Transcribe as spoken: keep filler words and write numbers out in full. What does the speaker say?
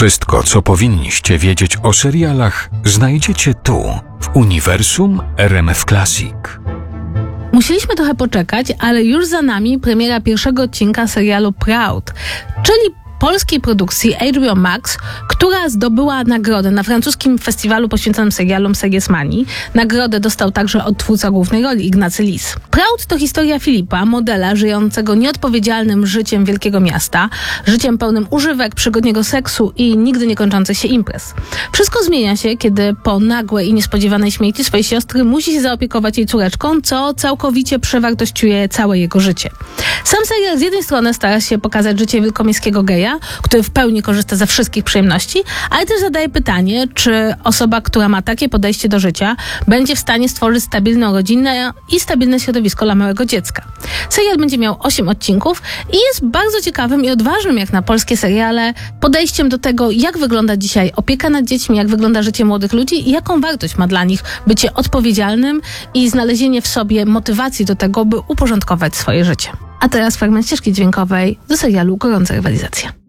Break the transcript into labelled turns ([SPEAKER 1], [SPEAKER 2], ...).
[SPEAKER 1] Wszystko, co powinniście wiedzieć o serialach, znajdziecie tu, w uniwersum R M F Classic.
[SPEAKER 2] Musieliśmy trochę poczekać, ale już za nami premiera pierwszego odcinka serialu Proud, czyli polskiej produkcji H B O Max, która zdobyła nagrodę na francuskim festiwalu poświęconym serialom Series Manii. Nagrodę dostał także od twórca głównej roli, Ignacy Lis. Proud to historia Filipa, modela żyjącego nieodpowiedzialnym życiem wielkiego miasta, życiem pełnym używek, przygodniego seksu i nigdy nie kończących się imprez. Wszystko zmienia się, kiedy po nagłej i niespodziewanej śmierci swojej siostry musi się zaopiekować jej córeczką, co całkowicie przewartościuje całe jego życie. Sam serial z jednej strony stara się pokazać życie wielkomiejskiego geja, który w pełni korzysta ze wszystkich przyjemności, ale też zadaje pytanie, czy osoba, która ma takie podejście do życia, będzie w stanie stworzyć stabilną rodzinę i stabilne środowisko dla małego dziecka. Serial będzie miał osiem odcinków i jest bardzo ciekawym i odważnym, jak na polskie seriale, podejściem do tego, jak wygląda dzisiaj opieka nad dziećmi, jak wygląda życie młodych ludzi i jaką wartość ma dla nich bycie odpowiedzialnym i znalezienie w sobie motywacji do tego, by uporządkować swoje życie. A teraz fragment ścieżki dźwiękowej do serialu Gorąca rywalizacja.